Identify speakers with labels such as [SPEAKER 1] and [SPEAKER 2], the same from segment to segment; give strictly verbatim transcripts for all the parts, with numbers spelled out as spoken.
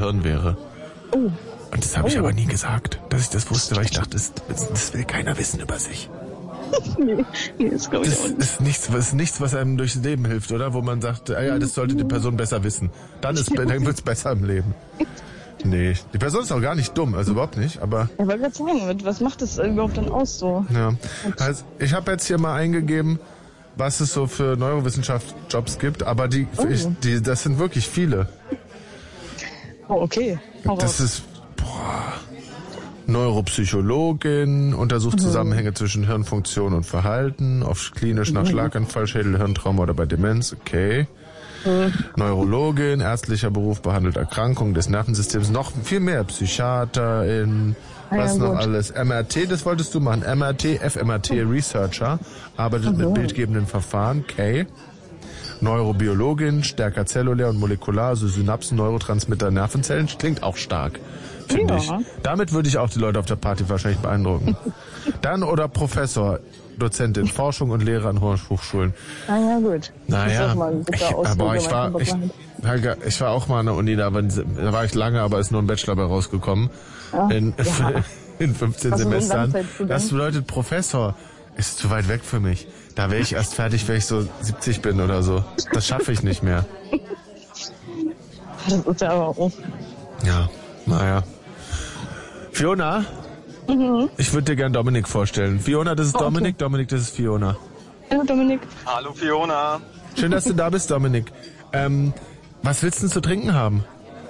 [SPEAKER 1] Gehirn wäre.
[SPEAKER 2] Oh.
[SPEAKER 1] Und das habe
[SPEAKER 2] oh.
[SPEAKER 1] ich aber nie gesagt, dass ich das wusste, weil ich dachte, das, das will keiner wissen über sich.
[SPEAKER 2] nee, nee, das glaube ich
[SPEAKER 1] das
[SPEAKER 2] auch nicht.
[SPEAKER 1] Ist nichts, das ist nichts, was einem durchs Leben hilft, oder? Wo man sagt, ah ja, das sollte die Person besser wissen. Dann, ist, dann wird's besser im Leben. Nee, die Person ist auch gar nicht dumm, also überhaupt nicht, aber...
[SPEAKER 2] Ich wollte gerade sagen, was macht das überhaupt dann aus so?
[SPEAKER 1] Ja, also ich habe jetzt hier mal eingegeben, was es so für Neurowissenschaft-Jobs gibt, aber die,
[SPEAKER 2] oh.
[SPEAKER 1] ich, die, das sind wirklich viele.
[SPEAKER 2] Oh, okay. Hau
[SPEAKER 1] das
[SPEAKER 2] raus.
[SPEAKER 1] ist, boah, Neuropsychologin, untersucht mhm. Zusammenhänge zwischen Hirnfunktion und Verhalten, oft klinisch nach mhm. Schlaganfall, Schädel, Hirntrauma oder bei Demenz, okay. Mhm. Neurologin, ärztlicher Beruf, behandelt Erkrankungen des Nervensystems, noch viel mehr, Psychiaterin, was ja, noch gut. alles, M R T, das wolltest du machen, M R T, F M R T, Researcher, arbeitet mhm. mit bildgebenden Verfahren, okay. Neurobiologin, stärker zellulär und molekular, also Synapsen, Neurotransmitter, Nervenzellen, klingt auch stark, finde ja. ich. Damit würde ich auch die Leute auf der Party wahrscheinlich beeindrucken. Dann oder Professor, Dozentin, Forschung und Lehrer an Hochschulen.
[SPEAKER 2] Ah ja, gut.
[SPEAKER 1] Naja, ich, aber ich war, ich, ich war auch mal an der Uni, da, aber, da war ich lange, aber ist nur ein Bachelor bei rausgekommen. Ja. In, ja. in fünfzehn Was Semestern. Das bedeutet Professor. Ist zu weit weg für mich. Da wäre ich erst fertig, wenn ich so siebzig bin oder so. Das schaffe ich nicht mehr.
[SPEAKER 2] Das ist ja aber auch.
[SPEAKER 1] Ja, naja. Fiona?
[SPEAKER 2] Mhm.
[SPEAKER 1] Ich würde dir gern Dominik vorstellen. Fiona, das ist oh, Dominik, okay. Dominik, das ist Fiona.
[SPEAKER 2] Hallo Dominik.
[SPEAKER 3] Hallo Fiona.
[SPEAKER 1] Schön, dass du da bist, Dominik. Ähm, was willst du denn zu trinken haben?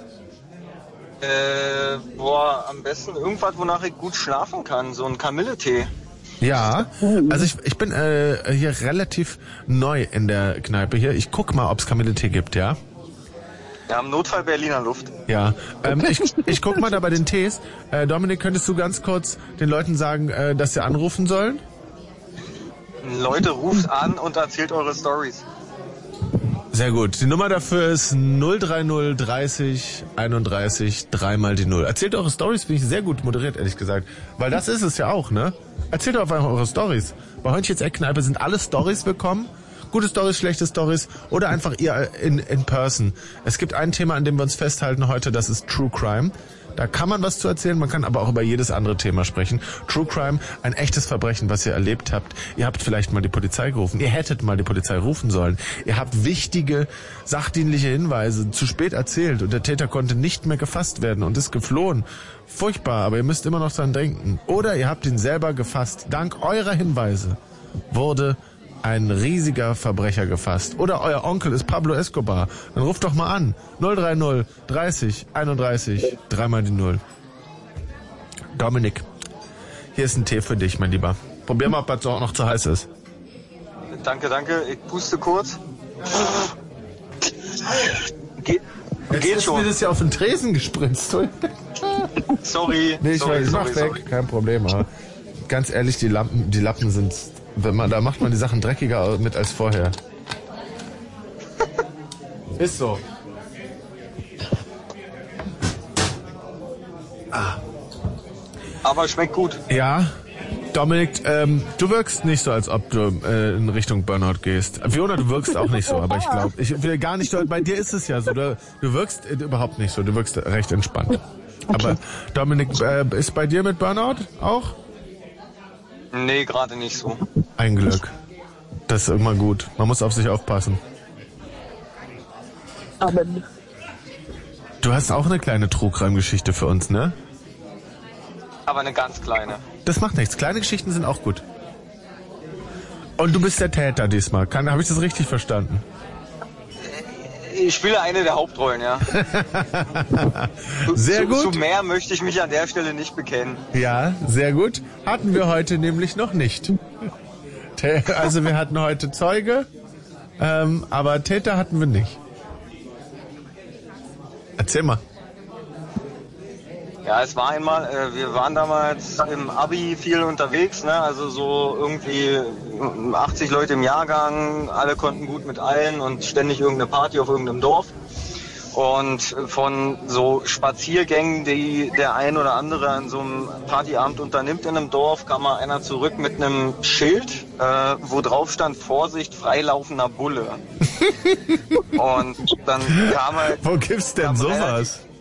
[SPEAKER 3] Äh, boah, am besten irgendwas, wonach ich gut schlafen kann. So ein Kamilletee.
[SPEAKER 1] Ja, also ich, ich bin äh, hier relativ neu in der Kneipe hier. Ich guck mal, ob es Kamilletee gibt, ja?
[SPEAKER 3] Ja, im Notfall Berliner Luft.
[SPEAKER 1] Ja, ähm, ich, ich guck mal da bei den Tees. Äh, Dominik, könntest du ganz kurz den Leuten sagen, äh, dass sie anrufen sollen?
[SPEAKER 3] Leute, ruft an und erzählt eure Storys.
[SPEAKER 1] Sehr gut. Die Nummer dafür ist null drei null dreißig einunddreißig dreimal die Null. Erzählt eure Storys, finde ich sehr gut moderiert, ehrlich gesagt. Weil das ist es ja auch, ne? Erzählt doch einfach eure Storys. Bei Hörnchens Eckkneipe sind alle Storys willkommen. Gute Storys, schlechte Storys oder einfach ihr in, in person. Es gibt ein Thema, an dem wir uns festhalten heute, das ist True Crime. Da kann man was zu erzählen, man kann aber auch über jedes andere Thema sprechen. True Crime, ein echtes Verbrechen, was ihr erlebt habt. Ihr habt vielleicht mal die Polizei gerufen. Ihr hättet mal die Polizei rufen sollen. Ihr habt wichtige, sachdienliche Hinweise zu spät erzählt und der Täter konnte nicht mehr gefasst werden und ist geflohen. Furchtbar, aber ihr müsst immer noch dran denken. Oder ihr habt ihn selber gefasst. Dank eurer Hinweise wurde ein riesiger Verbrecher gefasst. Oder euer Onkel ist Pablo Escobar. Dann ruft doch mal an. null drei null dreißig einunddreißig dreimal die Null. Dominik, hier ist ein Tee für dich, mein Lieber. Probier mal, ob das auch noch zu heiß ist.
[SPEAKER 3] Danke, danke. Ich puste kurz. Ge
[SPEAKER 1] Jetzt
[SPEAKER 3] geht
[SPEAKER 1] ist
[SPEAKER 3] schon.
[SPEAKER 1] mir das ja auf den Tresen gespritzt.
[SPEAKER 3] Sorry.
[SPEAKER 1] Nee, ich,
[SPEAKER 3] sorry,
[SPEAKER 1] ich mach
[SPEAKER 3] sorry,
[SPEAKER 1] weg,
[SPEAKER 3] sorry.
[SPEAKER 1] kein Problem. Aber ganz ehrlich, die Lampen, die Lappen sind... Wenn man, da macht man die Sachen dreckiger mit als vorher. Ist so. Ah.
[SPEAKER 3] Aber schmeckt gut.
[SPEAKER 1] Ja, Dominik, ähm, du wirkst nicht so, als ob du äh, in Richtung Burnout gehst. Fiona, du wirkst auch nicht so, aber ich glaube, ich will gar nicht, bei dir ist es ja so, du, du wirkst äh, überhaupt nicht so, du wirkst recht entspannt. Okay. Aber Dominik, äh, ist bei dir mit Burnout auch?
[SPEAKER 3] Nee, gerade nicht so.
[SPEAKER 1] Ein Glück. Das ist immer gut. Man muss auf sich aufpassen.
[SPEAKER 2] Aber
[SPEAKER 1] du hast auch eine kleine Trugreim-Geschichte für uns, ne?
[SPEAKER 3] Aber eine ganz kleine.
[SPEAKER 1] Das macht nichts. Kleine Geschichten sind auch gut. Und du bist der Täter diesmal. Kann, habe ich das richtig verstanden?
[SPEAKER 3] Ich spiele eine der Hauptrollen, ja.
[SPEAKER 1] Sehr
[SPEAKER 3] zu,
[SPEAKER 1] gut.
[SPEAKER 3] Zu mehr möchte ich mich an der Stelle nicht bekennen.
[SPEAKER 1] Ja, sehr gut. Hatten wir heute nämlich noch nicht. Also wir hatten heute Zeuge, ähm, aber Täter hatten wir nicht. Erzähl mal.
[SPEAKER 3] Ja, es war einmal, äh, wir waren damals im Abi viel unterwegs, ne? Also so irgendwie achtzig Leute im Jahrgang, alle konnten gut mit allen und ständig irgendeine Party auf irgendeinem Dorf. Und von so Spaziergängen, die der ein oder andere an so einem Partyabend unternimmt in einem Dorf, kam mal einer zurück mit einem Schild, äh, wo drauf stand, Vorsicht, freilaufender Bulle. Und dann kam halt...
[SPEAKER 1] Wo gibt's denn sowas?